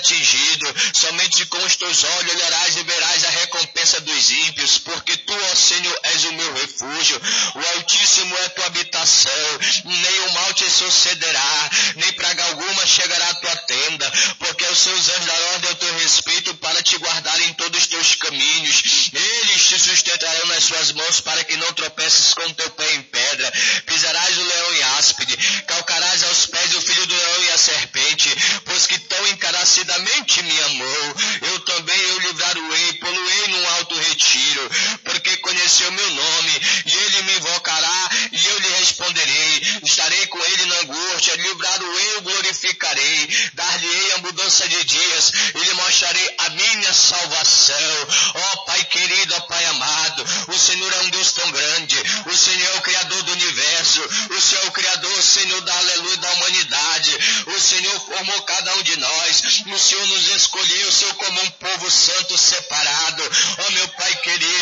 atingido. Somente com os teus olhos olharás e verás a recompensa dos ímpios, porque tu, ó Senhor, és o meu refúgio. O Altíssimo é tua habitação, nem o mal te sucederá, nem praga alguma chegará à tua tenda, porque os seus anjos darão ordem ao teu respeito para te guardar em todos os teus caminhos. Eles te sustentarão nas suas mãos para que não tropeces com o teu pé em pedra. Pisarás o leão e áspide, calcarás aos pés o filho do leão e a serpente, pois que tão encarecidamente me amou. Eu também eu livrar-o-ei, pô-lo-ei num alto retiro, porque conheceu meu nome, e ele me invocará, e eu lhe responderei. Estarei com ele na angústia, livrar-o-ei, o glorificarei, dar-lhe-ei a mudança de dias, e lhe mostrarei a minha salvação. Ó Pai querido, ó Pai amado, o Senhor é um Deus tão grande, o Senhor é o Criador do universo, o Senhor é o Criador, Senhor da aleluia da humanidade, o Senhor formou cada um de nós, o Senhor nos escolheu, Senhor, como um povo santo separado. Ó meu Pai querido,